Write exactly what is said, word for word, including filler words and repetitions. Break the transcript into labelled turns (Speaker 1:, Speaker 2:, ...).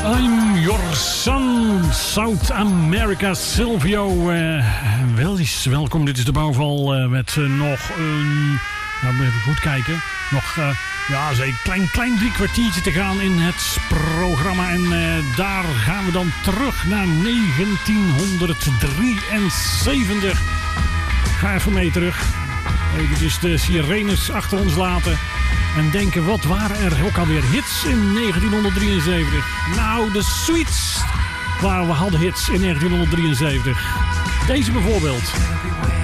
Speaker 1: I'm your son, South America, Silvio. Uh, wel eens welkom, dit is de bouwval uh, met uh, nog een... Nou, even goed kijken. Nog uh, ja, een klein, klein drie kwartiertje te gaan in het programma. En uh, daar gaan we dan terug naar negentienhonderddrieënzeventig. Ga even mee terug. Even de sirenes achter ons laten. En denken, wat waren er ook alweer hits in negentienhonderddrieënzeventig? Nou, de Sweets. Waar we hadden hits in negentienhonderddrieënzeventig. Deze bijvoorbeeld.
Speaker 2: Everywhere.